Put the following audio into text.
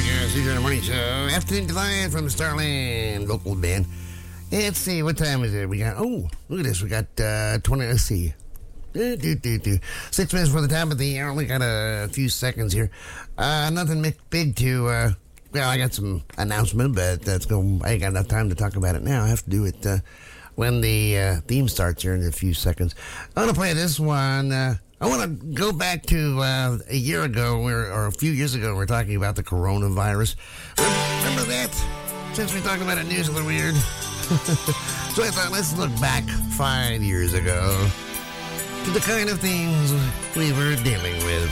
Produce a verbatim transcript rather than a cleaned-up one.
Forecast, here on the morning show. Afternoon Divine from Starland, local band. Let's see, what time is it? We got, oh, look at this. We got uh, twenty, let's see. Do, do, do, do. Six minutes for the top of the hour. Only got a few seconds here. Uh, nothing big to, uh, well, I got some announcement, but that's going, I ain't got enough time to talk about it now. I have to do it uh, when the uh, theme starts here in a few seconds. I'm going to play this one. Uh, I want to go back to uh, a year ago, or, or a few years ago, we were talking about the coronavirus. Remember that? Since we talked about it, news a little weird. So I thought, let's look back five years ago to the kind of things we were dealing with.